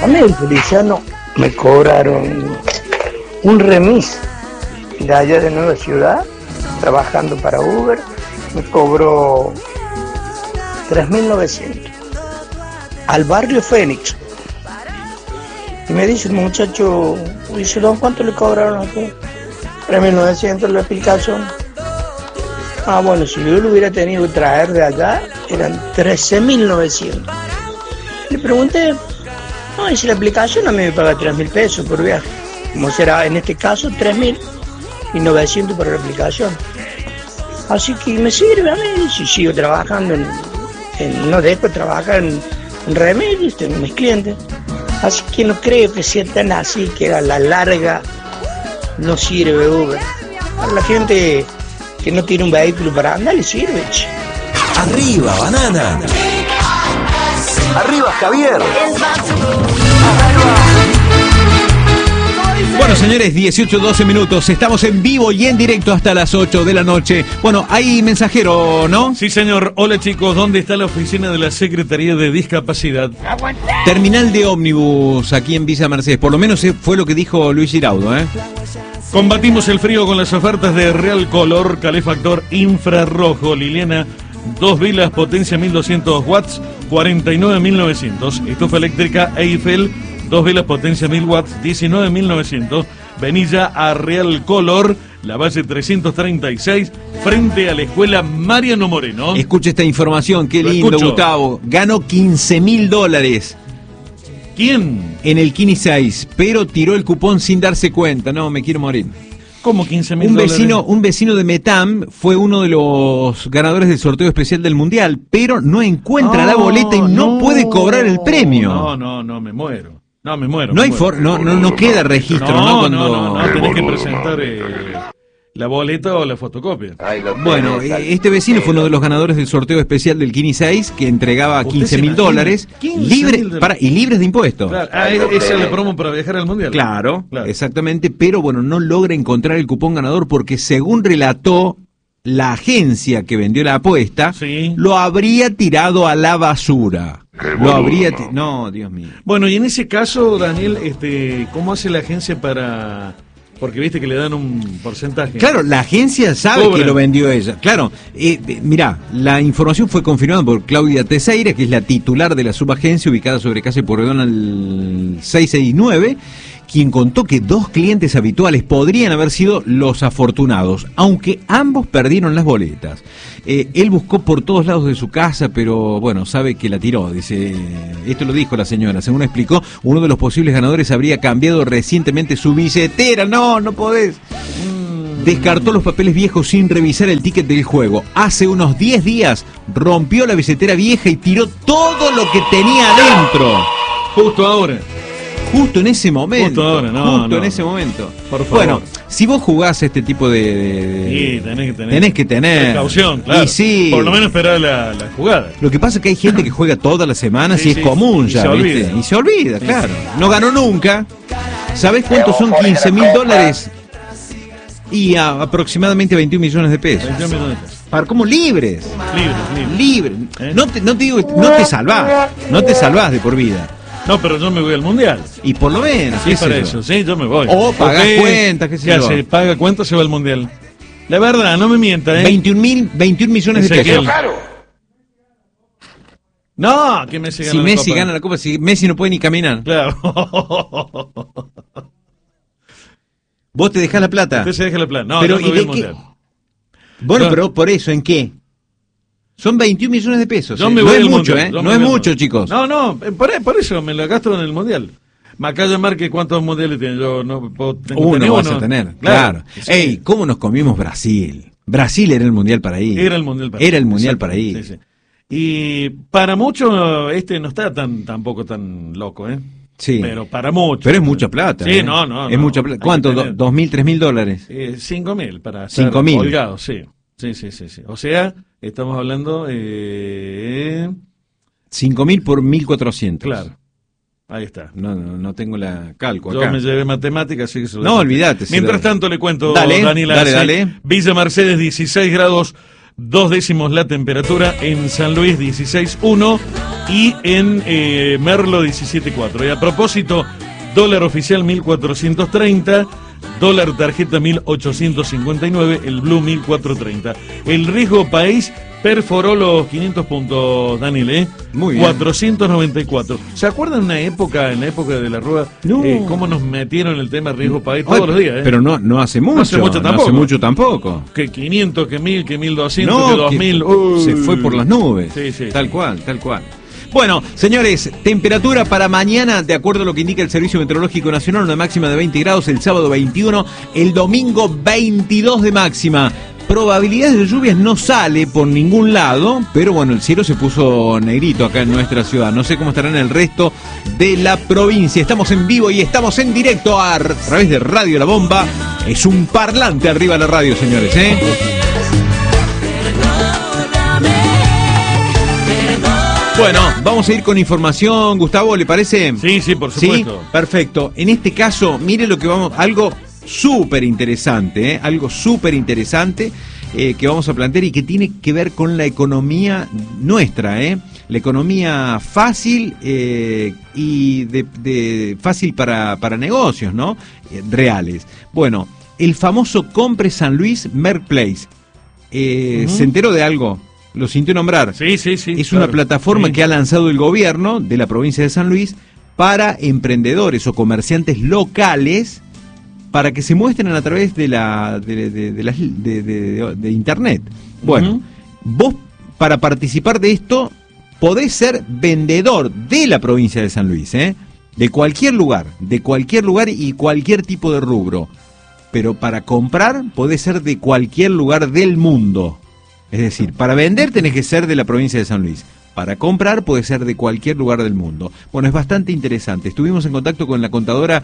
A mí en Feliciano me cobraron un remis de allá de Nueva Ciudad, trabajando para Uber, me cobró 3.900 al barrio Fénix. Y me dice el muchacho, dice, don, ¿cuánto le cobraron a usted? 3.900 la explicación. Ah, bueno, si yo lo hubiera tenido que traer de allá, eran 13.900. Le pregunté, no, y si la aplicación a mí me paga 3.000 pesos por viaje, como será en este caso 3.900 por la aplicación. Así que me sirve a mí, si sigo trabajando no dejo de trabajar en remedios, tengo mis clientes. Así que no creo que sea tan así, que a la larga no sirve Uber. Para la gente que no tiene un vehículo para andar, le sirve. Arriba, banana. Arriba, Javier. Bueno, señores, 18-12 minutos. Estamos en vivo y en directo hasta las 8 de la noche. Bueno, hay mensajero, ¿no? Sí, señor. Hola, chicos. ¿Dónde está la oficina de la Secretaría de Discapacidad? Terminal de ómnibus aquí en Villa Mercedes. Por lo menos fue lo que dijo Luis Giraudo, ¿eh? Combatimos el frío con las ofertas de Real Color, calefactor infrarrojo. Liliana, 2 vilas, potencia 1200 watts, 49.900. Estufa eléctrica Eiffel, 2 velas, potencia 1000 watts, 19.900. Vení ya a Real Color, la base 336, frente a la escuela Mariano Moreno. Escucha esta información, qué lindo, Gustavo. Ganó $15,000. ¿Quién? En el Kini 6, pero tiró el cupón sin darse cuenta. No, me quiero morir. ¿Cómo $15,000? Un vecino de Metam fue uno de los ganadores del sorteo especial del Mundial, pero no encuentra la boleta y no puede cobrar el premio. No, me muero. No, me muero. No queda registro, ¿no? No, tenés que presentar la boleta o la fotocopia. Bueno, este vecino fue uno de los ganadores del sorteo especial del Kini 6, que entregaba $15,000 libres de impuestos. Claro. Esa es la promo para viajar al Mundial. Claro, exactamente, pero bueno, no logra encontrar el cupón ganador porque, según relató la agencia que vendió la apuesta, lo habría tirado a la basura. No, Dios mío. Bueno, y en ese caso, Daniel, ¿cómo hace la agencia para...? Porque viste que le dan un porcentaje. Claro, la agencia sabe que lo vendió ella. Claro, mirá, la información fue confirmada por Claudia Teseira, que es la titular de la subagencia ubicada sobre calle Porredón al 669, quien contó que 2 clientes habituales podrían haber sido los afortunados, aunque ambos perdieron las boletas. Él buscó por todos lados de su casa, pero bueno, sabe que la tiró. Dice, esto lo dijo la señora. Según explicó, uno de los posibles ganadores habría cambiado recientemente su billetera. No podés. Descartó los papeles viejos sin revisar el ticket del juego. Hace unos 10 días rompió la billetera vieja y tiró todo lo que tenía adentro. Justo ahora. Justo en ese momento. Justo ahora, en ese momento. Por favor. Bueno, si vos jugás este tipo Sí, tenés que tener precaución, claro. Y sí. Por lo menos esperar la jugada. Lo que pasa es que hay gente que juega todas las semanas y es común ya, ¿viste? Y se olvida, claro. No ganó nunca. ¿Sabés cuántos son $15,000? Y aproximadamente 21 millones de pesos. 21 millones de pesos. Para, ¿cómo libres? Libres. No te digo, no te salvás de por vida. No, pero yo me voy al Mundial. Y por lo menos. Sí, para eso, sí, yo me voy. O pagás cuentas, qué sé yo. Se paga cuentas, se va al Mundial. La verdad, no me mienta, 21 millones de pesos. Claro. No, que Messi gana la Messi Copa. Gana la Copa, si Messi no puede ni caminar. Claro. ¿Vos te dejás la plata? Usted se deja la plata. No, pero yo no voy al Mundial. Bueno, pero por eso, ¿en qué? Son 21 millones de pesos. Yo me voy al mucho, Mundial. No es mucho, chicos. No, por eso me la gasto en el Mundial. Macaya Márquez, ¿cuántos mundiales tiene? Yo no puedo tener uno. Vas a tener, claro. Sí. Ey, ¿cómo nos comimos Brasil? Brasil era el Mundial para ir. Era el Mundial para ir. Sí. Y para muchos no está tampoco tan loco, ¿eh? Sí. Pero para muchos. Pero es mucha plata. Sí, no. Es mucha plata. ¿Cuánto? ¿2.000, $3.000? 5.000 para ser 5.000. holgado, sí. O sea, estamos hablando 5.000 por 1.400. Claro. Ahí está. No tengo la cálculo acá. Yo me llevé matemáticas, así que se lo No, olvídate. Mientras tanto le cuento, Daniel. Dale. Villa Mercedes, 16 grados, 2 décimos la temperatura. En San Luis, 16,1. y en Merlo 17.4. Y a propósito, dólar oficial 1430, dólar tarjeta 1859, el blue 1430. El riesgo país perforó los 500 puntos, Daniel, Muy bien. 494. ¿Se acuerdan en la época de la rueda, cómo nos metieron el tema riesgo país todos los días? Pero no hace mucho. No hace mucho tampoco. No hace mucho tampoco. Que 500, que 1000, que 1200, No, que 2000. se fue por las nubes. Sí. Tal cual. Bueno, señores, temperatura para mañana, de acuerdo a lo que indica el Servicio Meteorológico Nacional, una máxima de 20 grados, el sábado 21, el domingo 22 de máxima. Probabilidades de lluvias no sale por ningún lado, pero bueno, el cielo se puso negrito acá en nuestra ciudad. No sé cómo estará en el resto de la provincia. Estamos en vivo y estamos en directo a través de Radio La Bomba. Es un parlante arriba de la radio, señores, ¿eh? Bueno, vamos a ir con información, Gustavo, ¿le parece? Sí, por supuesto. Sí, perfecto. En este caso, mire lo que algo súper interesante, que vamos a plantear y que tiene que ver con la economía nuestra, la economía fácil y fácil para negocios, ¿no? Reales. Bueno, el famoso Compre San Luis Marketplace. ¿Se enteró de algo? ¿Lo sintió nombrar? Sí. Es una plataforma que ha lanzado el gobierno de la provincia de San Luis para emprendedores o comerciantes locales para que se muestren a través de internet. Bueno, vos para participar de esto podés ser vendedor de la provincia de San Luis, de cualquier lugar y cualquier tipo de rubro. Pero para comprar podés ser de cualquier lugar del mundo. Es decir, para vender tenés que ser de la provincia de San Luis. Para comprar puede ser de cualquier lugar del mundo. Bueno, es bastante interesante. Estuvimos en contacto con la contadora,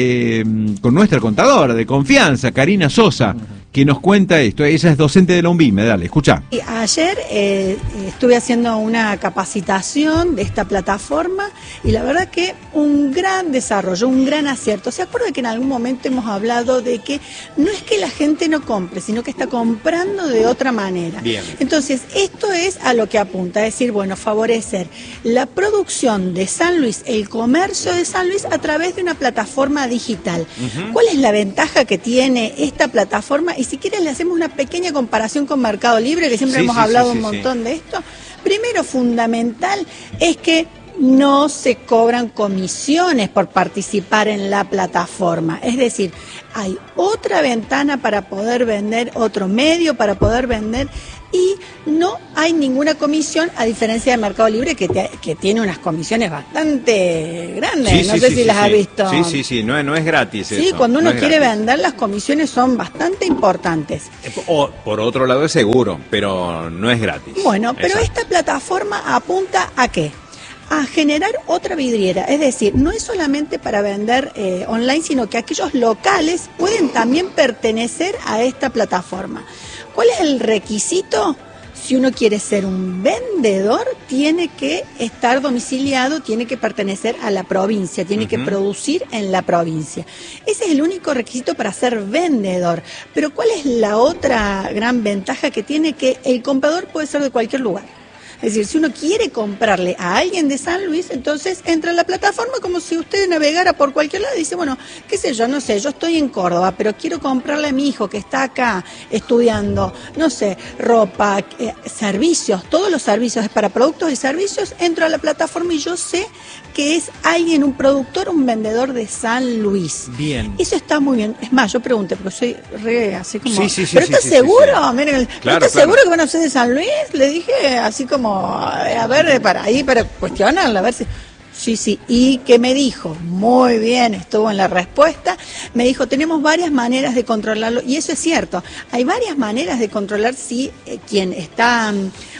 con nuestra contadora de confianza, Karina Sosa, que nos cuenta esto. Ella es docente de la UNVIME. Dale, escuchá. Ayer estuve haciendo una capacitación de esta plataforma y la verdad que un gran desarrollo, un gran acierto. ¿Se acuerda que en algún momento hemos hablado de que no es que la gente no compre, sino que está comprando de otra manera? Bien. Entonces, esto es a lo que apunta, es decir, bueno, favorecer la producción de San Luis, el comercio de San Luis a través de una plataforma digital. ¿Cuál es la ventaja que tiene esta plataforma? Y si quieren le hacemos una pequeña comparación con Mercado Libre, que siempre hemos hablado un montón de esto. Primero, fundamental, es que no se cobran comisiones por participar en la plataforma. Es decir, hay otra ventana para poder vender, otro medio para poder vender, y no hay ninguna comisión, a diferencia de Mercado Libre, que tiene unas comisiones bastante grandes. No sé si las has visto. Sí, no es gratis. Sí, eso, cuando uno no quiere gratis. vender, las comisiones son bastante importantes. O, por otro lado es seguro, pero no es gratis. Bueno, pero Exacto. esta plataforma apunta ¿a qué? A generar otra vidriera, es decir, no es solamente para vender online, sino que aquellos locales pueden también pertenecer a esta plataforma. ¿Cuál es el requisito? Si uno quiere ser un vendedor, tiene que estar domiciliado, tiene que pertenecer a la provincia, tiene que producir en la provincia. Ese es el único requisito para ser vendedor. Pero ¿cuál es la otra gran ventaja que tiene? Que el comprador puede ser de cualquier lugar. Es decir, si uno quiere comprarle a alguien de San Luis, entonces entra en la plataforma como si usted navegara por cualquier lado y dice, bueno, qué sé yo, no sé, yo estoy en Córdoba, pero quiero comprarle a mi hijo que está acá estudiando, no sé, ropa, servicios, todos los servicios, es para productos y servicios, entro a la plataforma y yo sé que es alguien, un productor, un vendedor de San Luis. Bien. Eso está muy bien. Es más, yo pregunté, porque soy re así como... Sí, ¿Pero estás seguro? Sí. Miren, Claro, ¿estás seguro que van a ser de San Luis? Le dije así como, a ver, para cuestionarla, a ver si... Sí. ¿Y qué me dijo? Muy bien, estuvo en la respuesta. Me dijo, tenemos varias maneras de controlarlo. Y eso es cierto. Hay varias maneras de controlar si quien está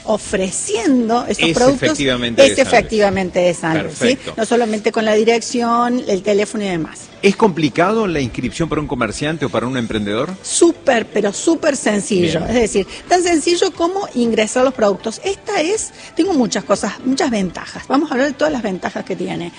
ofreciendo esos productos es efectivamente de San Luis. ¿Sí? No solamente con la dirección, el teléfono y demás. ¿Es complicado la inscripción para un comerciante o para un emprendedor? Pero súper sencillo. Bien. Es decir, tan sencillo como ingresar los productos. Tengo muchas cosas, muchas ventajas. Vamos a hablar de todas las ventajas que tiene.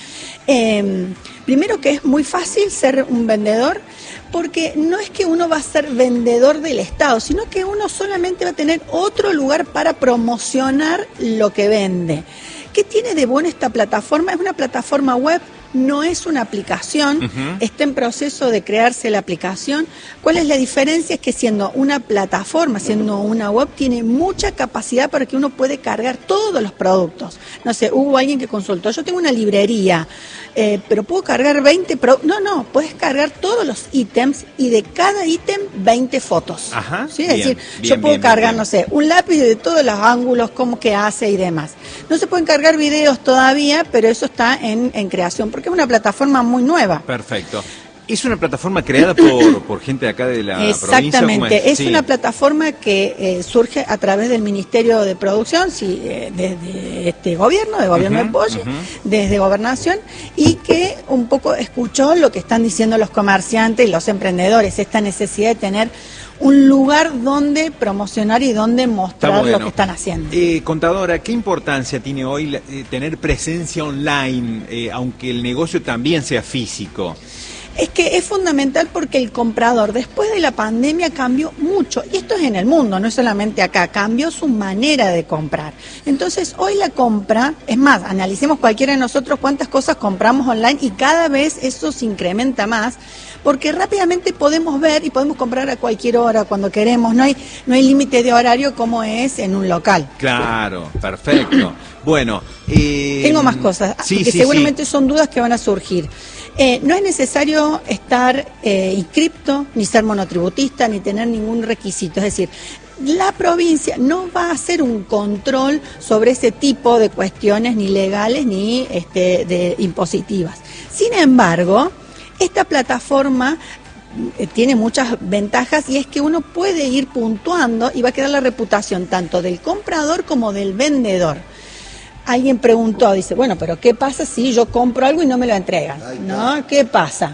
Primero, que es muy fácil ser un vendedor, porque no es que uno va a ser vendedor del Estado, sino que uno solamente va a tener otro lugar para promocionar lo que vende. ¿Qué tiene de bueno esta plataforma? Es una plataforma web, no es una aplicación, está en proceso de crearse la aplicación. ¿Cuál es la diferencia? Es que siendo una plataforma, siendo una web, tiene mucha capacidad para que uno puede cargar todos los productos. No sé, hubo alguien que consultó, yo tengo una librería, pero puedo cargar 20 productos. No, puedes cargar todos los ítems y de cada ítem 20 fotos. Ajá, ¿sí? bien, Es decir, bien, yo puedo bien, cargar, bien. no sé, un lápiz de todos los ángulos, cómo que hace y demás. No se pueden cargar videos todavía, pero eso está en creación, porque es una plataforma muy nueva. Perfecto. ¿Es una plataforma creada por gente de acá de la provincia? Exactamente, es Sí. una plataforma que surge a través del Ministerio de Producción, desde este gobierno, de gobierno de Poggi, desde Gobernación, y que un poco escuchó lo que están diciendo los comerciantes y los emprendedores, esta necesidad de tener un lugar donde promocionar y donde mostrar lo que están haciendo. Contadora, ¿qué importancia tiene hoy tener presencia online, aunque el negocio también sea físico? Es que es fundamental porque el comprador después de la pandemia cambió mucho, y esto es en el mundo, no es solamente acá, cambió su manera de comprar. Entonces hoy la compra, es más, analicemos cualquiera de nosotros cuántas cosas compramos online y cada vez eso se incrementa más, porque rápidamente podemos ver y podemos comprar a cualquier hora, cuando queremos, no hay límite de horario como es en un local. Claro, perfecto. Bueno, tengo más cosas, que seguramente son dudas que van a surgir. No es necesario estar inscripto, ni ser monotributista, ni tener ningún requisito. Es decir, la provincia no va a hacer un control sobre ese tipo de cuestiones, ni legales, ni de impositivas. Sin embargo, esta plataforma tiene muchas ventajas, y es que uno puede ir puntuando y va a quedar la reputación tanto del comprador como del vendedor. Alguien preguntó, dice, bueno, pero ¿qué pasa si yo compro algo y no me lo entregan? ¿No? ¿Qué pasa?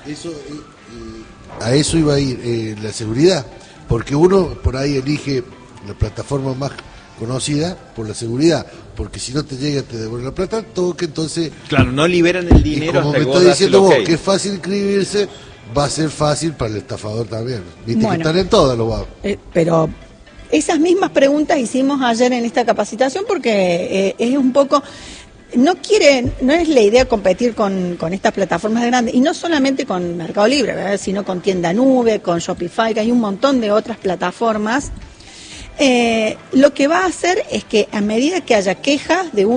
A eso iba a ir la seguridad, porque uno por ahí elige la plataforma más conocida por la seguridad, porque si no te llega, te devuelven la plata, todo que entonces... Claro, no liberan el dinero como hasta me que estás vos diciendo das el vos, ok. que es fácil inscribirse, va a ser fácil para el estafador también. Viste Bueno, que están en todas los bancos. Pero esas mismas preguntas hicimos ayer en esta capacitación, porque es un poco... No es la idea competir con estas plataformas grandes, y no solamente con Mercado Libre, ¿verdad? Sino con Tienda Nube, con Shopify, que hay un montón de otras plataformas. Lo que va a hacer es que a medida que haya quejas de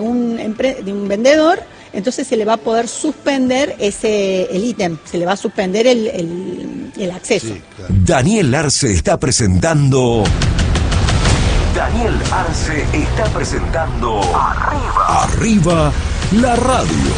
un vendedor, entonces se le va a poder suspender el ítem, se le va a suspender el acceso. Sí, claro. Daniel Arce está presentando... Daniel Arce está presentando... Arriba la radio.